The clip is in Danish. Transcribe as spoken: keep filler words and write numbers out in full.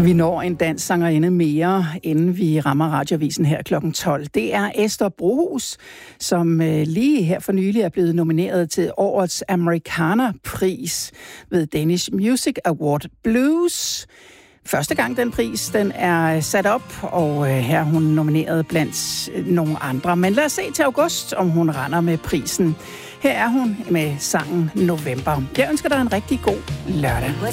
Vi når en dansk sangerinde mere, inden vi rammer Radioavisen her klokken tolv. Det er Esther Brohus, som lige her for nylig er blevet nomineret til årets Americana-pris ved Danish Music Award Blues. Første gang den pris, den er sat op, og her er hun nomineret blandt nogle andre. Men lad os se til august, om hun render med prisen. Her er hun med sangen November. Jeg ønsker dig en rigtig god lørdag.